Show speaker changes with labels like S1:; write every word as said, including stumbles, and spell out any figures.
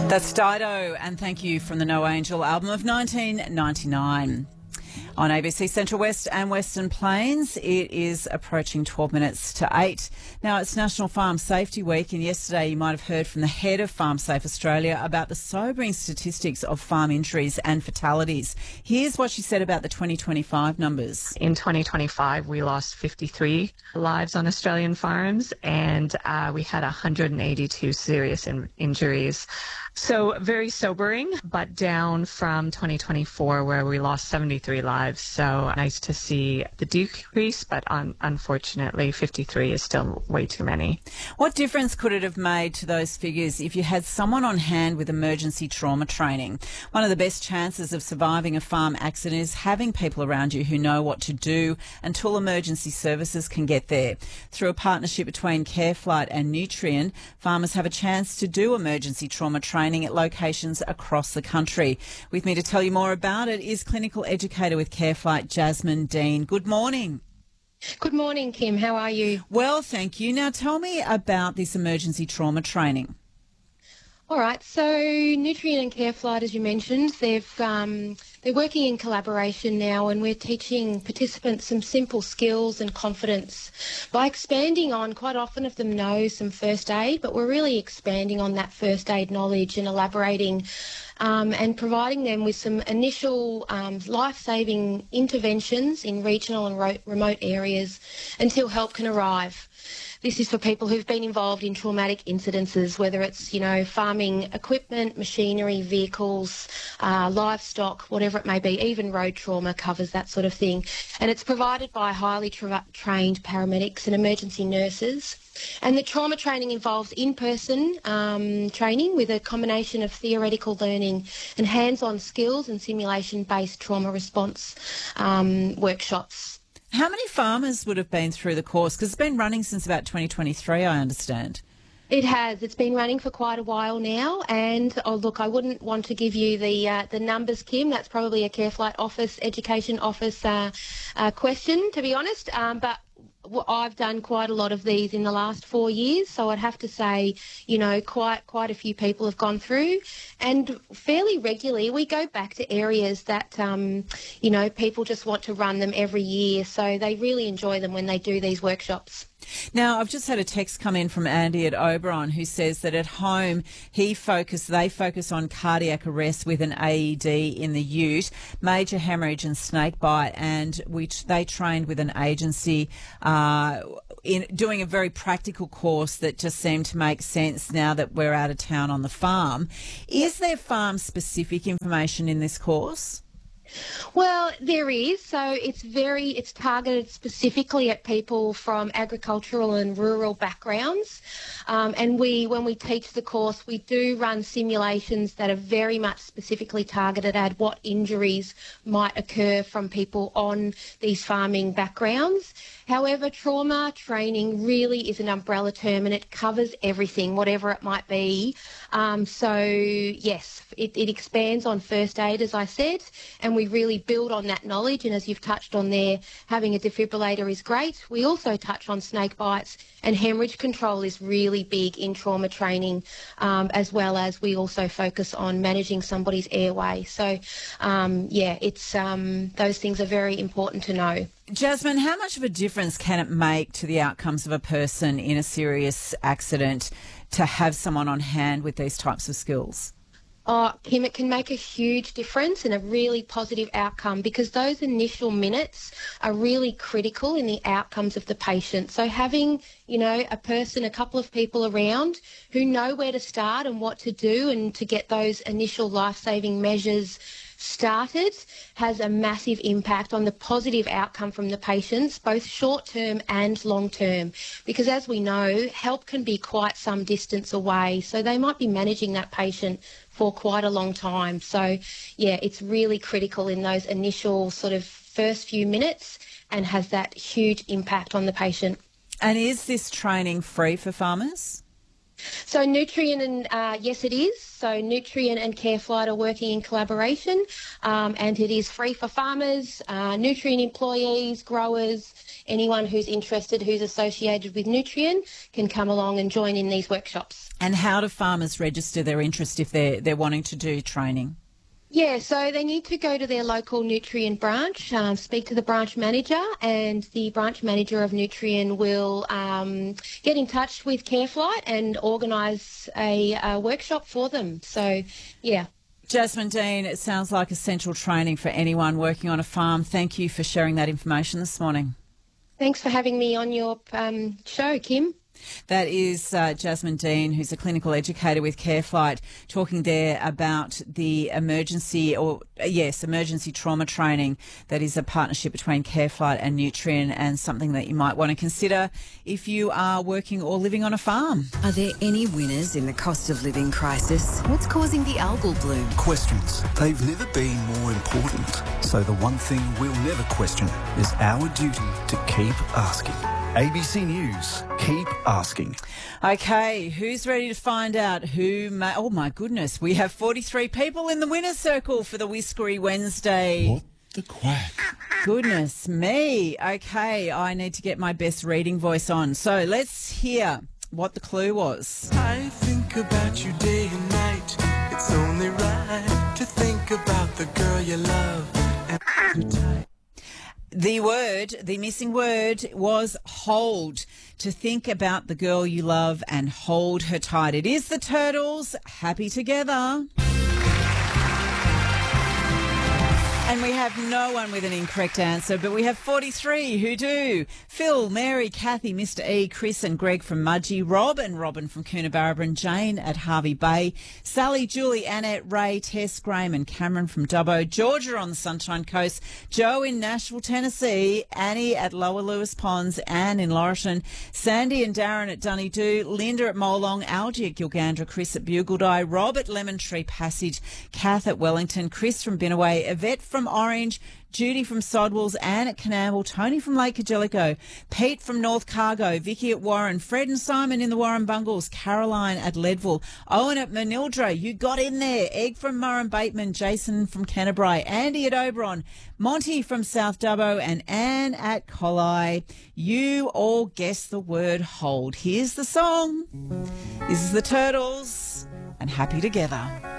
S1: That's Dido, and thank you from the No Angel album of nineteen ninety-nine. On A B C Central West and Western Plains, it is approaching twelve minutes to eight. Now, it's National Farm Safety Week, and yesterday you might have heard from the head of Farm Safe Australia about the sobering statistics of farm injuries and fatalities. Here's what she said about the twenty twenty-five numbers.
S2: In twenty twenty-five, we lost fifty-three lives on Australian farms, and uh, we had one hundred eighty-two serious in- injuries. So very sobering, but down from twenty twenty-four, where we lost seventy-three lives. So nice to see the decrease, but un- unfortunately, fifty-three is still way too many.
S1: What difference could it have made to those figures if you had someone on hand with emergency trauma training? One of the best chances of surviving a farm accident is having people around you who know what to do until emergency services can get there. Through a partnership between CareFlight and Nutrien, farmers have a chance to do emergency trauma training at locations across the country. With me to tell you more about it is clinical educator with CareFlight, Jasmine Dean. Good morning.
S3: Good morning, Kim. How are you?
S1: Well, thank you. Now tell me about this emergency trauma training.
S3: All right, so Nutrien and CareFlight, as you mentioned, they've um, they're working in collaboration now, and we're teaching participants some simple skills and confidence by expanding on. Quite often of them know some first aid, but we're really expanding on that first aid knowledge and elaborating um, and providing them with some initial um, life-saving interventions in regional and ro- remote areas until help can arrive. This is for people who've been involved in traumatic incidences, whether it's, you know, farming equipment, machinery, vehicles, uh, livestock, whatever it may be. Even road trauma covers that sort of thing. And it's provided by highly tra- trained paramedics and emergency nurses. And the trauma training involves in-person um, training with a combination of theoretical learning and hands-on skills and simulation-based trauma response um, workshops.
S1: How many farmers would have been through the course? Because it's been running since about twenty twenty-three, I understand.
S3: It has. It's been running for quite a while now. And, oh, look, I wouldn't want to give you the uh, the numbers, Kim. That's probably a CareFlight office, education office uh, uh, question, to be honest. Um, but I've done quite a lot of these in the last four years, so I'd have to say, you know, quite quite a few people have gone through, and fairly regularly we go back to areas that, um, you know, people just want to run them every year, so they really enjoy them when they do these workshops.
S1: Now, I've just had a text come in from Andy at Oberon who says that at home he focus, they focus on cardiac arrest with an A E D in the ute, major hemorrhage and snake bite, and which they trained with an agency uh, in doing a very practical course that just seemed to make sense now that we're out of town on the farm. Is there farm-specific information in this course?
S3: Well, there is. So it's very, it's targeted specifically at people from agricultural and rural backgrounds. Um, and we, when we teach the course, we do run simulations that are very much specifically targeted at what injuries might occur from people on these farming backgrounds. However, trauma training really is an umbrella term, and it covers everything, whatever it might be. Um, so, yes, it, it expands on first aid, as I said, and we really build on that knowledge. And as you've touched on there, having a defibrillator is great. We also touch on snake bites, and hemorrhage control is really big in trauma training, um, as well as we also focus on managing somebody's airway. So, um, yeah, it's um, those things are very important to know.
S1: Jasmine, how much of a difference can it make to the outcomes of a person in a serious accident to have someone on hand with these types of skills?
S3: Oh, Kim, it can make a huge difference and a really positive outcome, because those initial minutes are really critical in the outcomes of the patient. So having, you know, a person, a couple of people around who know where to start and what to do and to get those initial life-saving measures started has a massive impact on the positive outcome from the patients, both short-term and long-term, because as we know, help can be quite some distance away, so they might be managing that patient for quite a long time. So, yeah, it's really critical in those initial sort of first few minutes and has that huge impact on the patient.
S1: And is this training free for farmers?
S3: So Nutrien and, uh, yes, it is. So Nutrien and Careflight are working in collaboration, um, and it is free for farmers, uh, Nutrien employees, growers, anyone who's interested, who's associated with Nutrien can come along and join in these workshops.
S1: And how do farmers register their interest if they're, they're wanting to do training?
S3: Yeah, so they need to go to their local Nutrien branch, um, speak to the branch manager, and the branch manager of Nutrien will um, get in touch with Careflight and organise a, a workshop for them. So, yeah.
S1: Jasmine Dean, it sounds like essential training for anyone working on a farm. Thank you for sharing that information this morning.
S3: Thanks for having me on your um, show, Kim.
S1: That is uh, Jasmine Dean, who's a clinical educator with Careflight, talking there about the emergency or, uh, yes, emergency trauma training that is a partnership between Careflight and Nutrien, and something that you might want to consider if you are working or living on a farm.
S4: Are there any winners in the cost of living crisis? What's causing the algal bloom?
S5: Questions. They've never been more important. So the one thing we'll never question is our duty to keep asking. A B C News, keep asking.
S1: Okay, who's ready to find out who may... Oh, my goodness, we have forty-three people in the winner's circle for the Whiskery Wednesday.
S6: What the quack?
S1: Goodness me. Okay, I need to get my best reading voice on. So let's hear what the clue was.
S7: I think about you day and night. It's only right to think about the girl you love and hold her tight.
S1: The word, the missing word, was hold. To think about the girl you love and hold her tight. It is the Turtles, Happy Together. And we have no one with an incorrect answer, but we have forty-three who do. Phil, Mary, Kathy, Mister E, Chris and Greg from Mudgee, Rob and Robin from Coonabarabran, Jane at Harvey Bay, Sally, Julie, Annette, Ray, Tess, Graham and Cameron from Dubbo, Georgia on the Sunshine Coast, Joe in Nashville, Tennessee, Annie at Lower Lewis Ponds, Anne in Laurelton, Sandy and Darren at Dunedoo, Linda at Molong, Algie at Gilgandra, Chris at Bugledye, Rob at Lemon Tree Passage, Kath at Wellington, Chris from Binnaway, Yvette from Orange, Judy from Sodwells, Anne at Canamble, Tony from Lake Angelico, Pete from North Cargo, Vicky at Warren, Fred and Simon in the Warren Bungles, Caroline at Leadville, Owen at Manildra, you got in there, Egg from Murray Bateman, Jason from Canterbury, Andy at Oberon, Monty from South Dubbo and Anne at Collie. You all guessed the word hold. Here's the song. This is the Turtles and Happy Together.